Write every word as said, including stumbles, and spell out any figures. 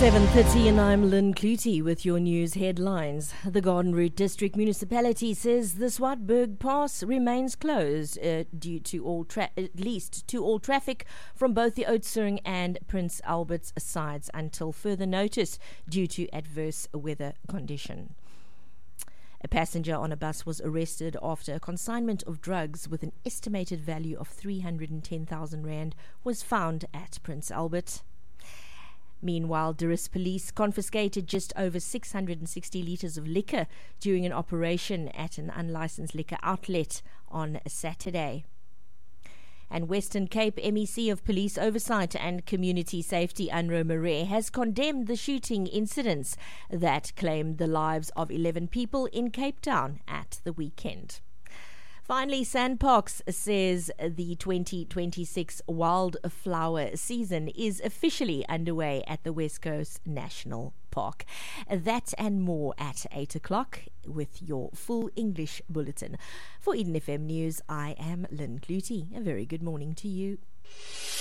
seven thirty and I'm Lynn Clutie with your news headlines. The Garden Route District Municipality says the Swartberg Pass remains closed uh, due to all tra- at least to all traffic from both the Oudtshoorn and Prince Albert's sides until further notice due to adverse weather condition. A passenger on a bus was arrested after a consignment of drugs with an estimated value of three hundred ten thousand rand was found at Prince Albert. Meanwhile, Durrës police confiscated just over six hundred sixty litres of liquor during an operation at an unlicensed liquor outlet on Saturday. And Western Cape M E C of Police Oversight and Community Safety, Anro Marais, has condemned the shooting incidents that claimed the lives of eleven people in Cape Town at the weekend. Finally, SANParks says the twenty twenty-six wildflower season is officially underway at the West Coast National Park. That and more at eight o'clock with your full English bulletin. For Eden F M News, I am Lynn Clutie. A very good morning to you.